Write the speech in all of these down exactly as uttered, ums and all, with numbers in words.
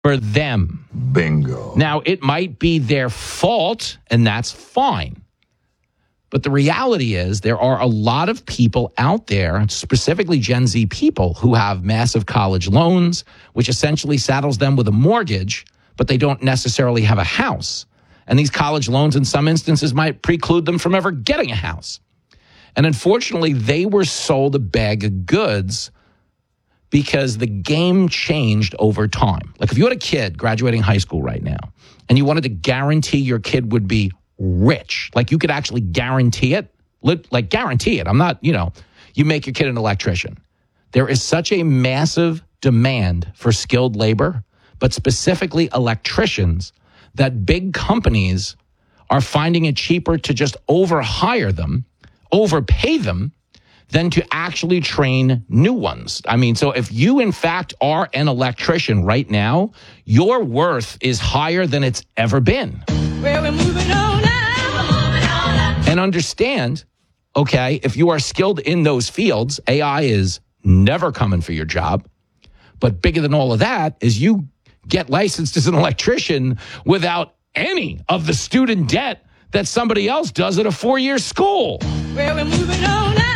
for them. Bingo. Now, it might be their fault, and that's fine. But the reality is there are a lot of people out there, specifically Gen Z people, who have massive college loans, which essentially saddles them with a mortgage, but they don't necessarily have a house. And these college loans, in some instances, might preclude them from ever getting a house. And unfortunately, they were sold a bag of goods because the game changed over time. Like if you had a kid graduating high school right now and you wanted to guarantee your kid would be rich, like you could actually guarantee it, like guarantee it. I'm not, you know, you make your kid an electrician. There is such a massive demand for skilled labor, but specifically electricians, that big companies are finding it cheaper to just overhire them, overpay them, than to actually train new ones. I mean, so if you, in fact, are an electrician right now, your worth is higher than it's ever been. Well, we're moving on now. Moving on now. And understand, okay, if you are skilled in those fields, A I is never coming for your job. But bigger than all of that is you get licensed as an electrician without any of the student debt that somebody else does at a four-year school. Well, we're moving on now.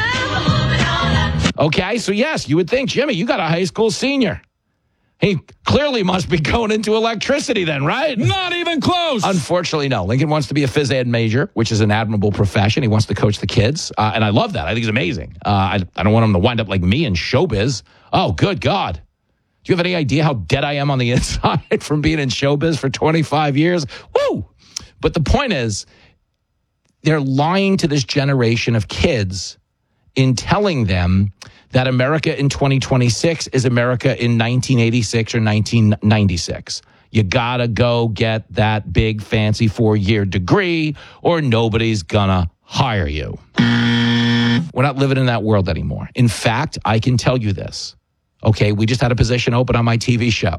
Okay, so yes, you would think, Jimmy, you got a high school senior. He clearly must be going into electricity then, right? Not even close. Unfortunately, no. Lincoln wants to be a phys ed major, which is an admirable profession. He wants to coach the kids, uh, and I love that. I think it's amazing. Uh, I, I don't want him to wind up like me in showbiz. Oh, good God. Do you have any idea how dead I am on the inside from being in showbiz for twenty-five years? Woo! But the point is, they're lying to this generation of kids in telling them that America in twenty twenty-six is America in nineteen eighty-six or nineteen ninety-six. You gotta go get that big fancy four-year degree or nobody's gonna hire you. We're not living in that world anymore. In fact, I can tell you this. Okay, we just had a position open on my T V show.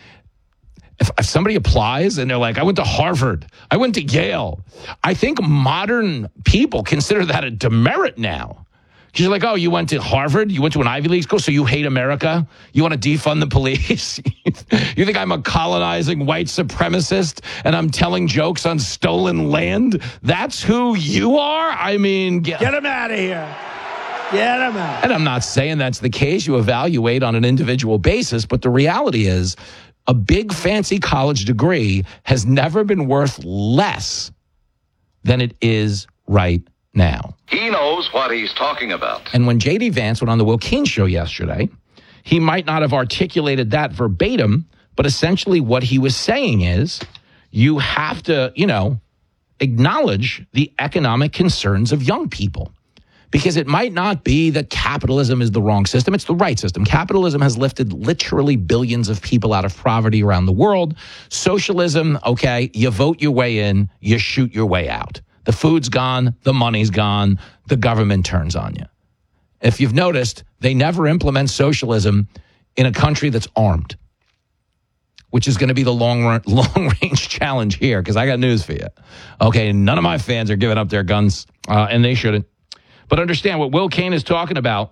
If, if somebody applies and they're like, I went to Harvard, I went to Yale, I think modern people consider that a demerit now. Because you're like, oh, you went to Harvard? You went to an Ivy League school, so you hate America? You want to defund the police? You think I'm a colonizing white supremacist and I'm telling jokes on stolen land? That's who you are? I mean... Get, get him out of here. Get him out. And I'm not saying that's the case. You evaluate on an individual basis, but the reality is a big fancy college degree has never been worth less than it is right now. He knows what he's talking about. And when J D Vance went on the Will Cain show yesterday, he might not have articulated that verbatim, but essentially what he was saying is you have to, you know, acknowledge the economic concerns of young people. Because it might not be that capitalism is the wrong system. It's the right system. Capitalism has lifted literally billions of people out of poverty around the world. Socialism, okay, you vote your way in, you shoot your way out. The food's gone, the money's gone, the government turns on you. If you've noticed, they never implement socialism in a country that's armed, which is going to be the long run, long range challenge here, because I got news for you. Okay, none of my fans are giving up their guns, uh, and they shouldn't. But understand what Will Cain is talking about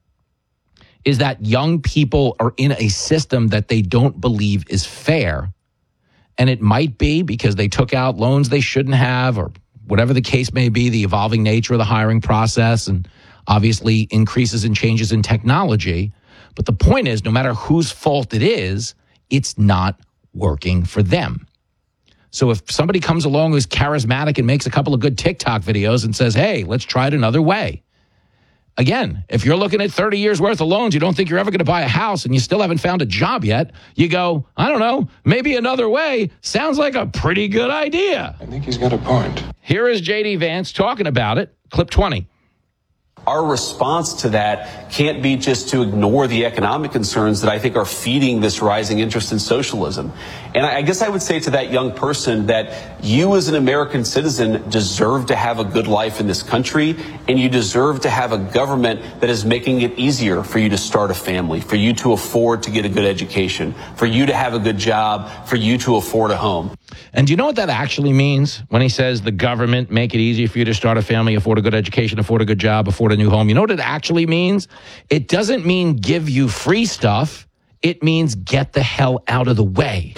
is that young people are in a system that they don't believe is fair. And it might be because they took out loans they shouldn't have, or whatever the case may be, the evolving nature of the hiring process and obviously increases and changes in technology. But the point is, no matter whose fault it is, it's not working for them. So if somebody comes along who's charismatic and makes a couple of good TikTok videos and says, hey, let's try it another way. Again, if you're looking at thirty years worth of loans, you don't think you're ever going to buy a house and you still haven't found a job yet, you go, I don't know, maybe another way sounds like a pretty good idea. I think he's got a point. Here is J D Vance talking about it. Clip twenty. Our response to that can't be just to ignore the economic concerns that I think are feeding this rising interest in socialism. And I guess I would say to that young person that you as an American citizen deserve to have a good life in this country, and you deserve to have a government that is making it easier for you to start a family, for you to afford to get a good education, for you to have a good job, for you to afford a home. And do you know what that actually means when he says the government make it easier for you to start a family, afford a good education, afford a good job, afford a new home? You know what it actually means? It doesn't mean give you free stuff. It means get the hell out of the way.